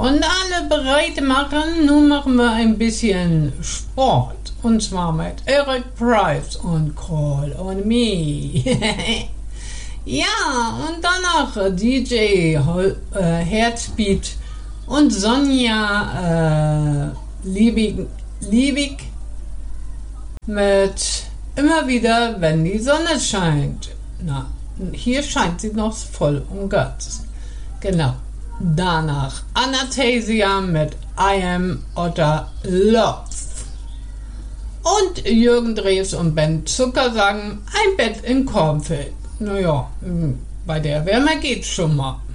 Und alle bereit machen, nun machen wir ein bisschen Sport. Und zwar mit Eric Price und Call on Me. Ja, und danach DJ Herzbeat und Sonja Liebig mit Immer wieder, wenn die Sonne scheint. Na, hier scheint sie noch voll und ganz. Genau. Danach Anastasia mit I Am Otter Love. Und Jürgen Drews und Ben Zucker sagen, ein Bett im Kornfeld. Naja, bei der Wärme geht's schon mal.